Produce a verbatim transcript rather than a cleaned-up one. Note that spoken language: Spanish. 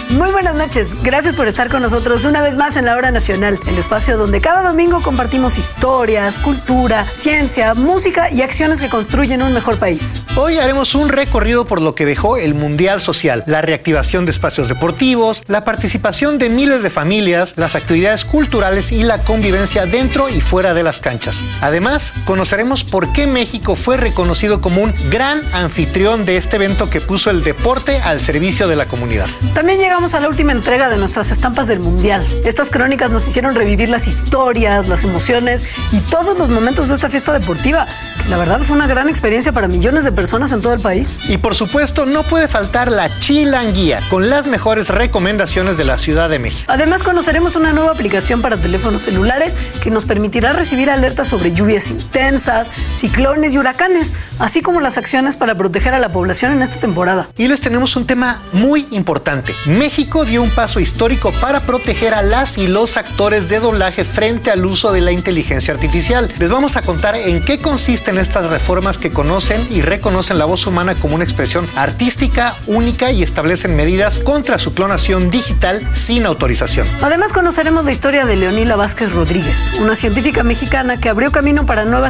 Muy buenas noches, gracias por estar con nosotros una vez más en La Hora Nacional, el espacio donde cada domingo compartimos historias, cultura, ciencia, música y acciones que construyen un mejor país. Hoy haremos un recorrido por lo que dejó el Mundial Social, la reactivación de espacios deportivos, la participación de miles de familias, las actividades culturales y la convivencia dentro y fuera de las canchas. Además, conoceremos por qué México fue reconocido como un gran anfitrión de este evento que puso el deporte al servicio de la comunidad. También llegamos a la última entrega de nuestras estampas del Mundial. Estas crónicas nos hicieron revivir las historias, las emociones y todos los momentos de esta fiesta deportiva, que la verdad fue una gran experiencia para millones de personas en todo el país. Y por supuesto, no puede faltar la Chilanguía, con las mejores recomendaciones de la Ciudad de México. Además, conoceremos una nueva aplicación para teléfonos celulares que nos permitirá recibir alertas sobre lluvias intensas, ciclones y huracanes, así como las acciones para proteger a la población en esta temporada. Y les tenemos un tema muy importante. México dio un paso histórico para proteger a las y los actores de doblaje frente al uso de la inteligencia artificial. Les vamos a contar en qué consisten estas reformas que conocen y reconocen la voz humana como una expresión artística única y establecen medidas contra su clonación digital sin autorización. Además, conoceremos la historia de Leonila Vázquez Rodríguez, una científica mexicana que abrió camino para nuevas